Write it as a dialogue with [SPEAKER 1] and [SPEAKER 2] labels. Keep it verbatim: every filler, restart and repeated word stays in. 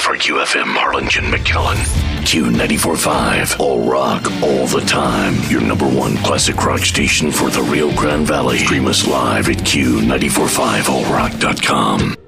[SPEAKER 1] for Q F M Harlingen, McAllen. Q ninety-four point five, all rock, all the time. Your number one classic rock station for the Rio Grande Valley. Stream us live at Q nine four five all rock dot com.